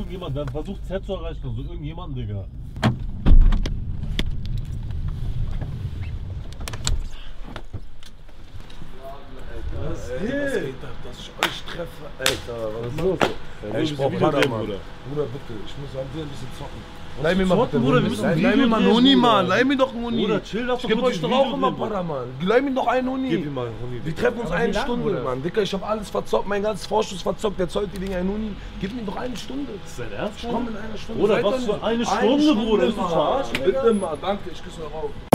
irgendjemand, der versucht Z zu erreichen, also irgendjemand, Digga. Was geht ab, dass ich euch treffe? Alter, was ist los? Ey, Ich brauch Padermann. Bruder, bitte, ich muss an dir ein bisschen zocken. Leih mir mal Zocken, bitte, Bruder, wir müssen ein leih Video mir mal einen drehen, Huni, Bruder. Mann. Leih mir doch einen Huni. Bruder, chill, lass ich doch geb kurz euch ein doch Video auch immer drehen, Bruder. Padermann. Leih mir doch einen Huni. Gib ihm mal einen Huni. Wir treffen uns Aber eine wie lang, Stunde, Bruder? Mann. Dicker, ich hab alles verzockt, mein ganzes Vorschuss verzockt. Jetzt heute die Dinger einen Huni. Gib mir doch eine Stunde. Ist dein Ernst? Ich komm in einer Stunde. Bruder, Seid was doch für nicht- eine Stunde, Bruder? Willst du Mann. verarschen, Digga? Bitte mal, danke, ich küsse euch auf.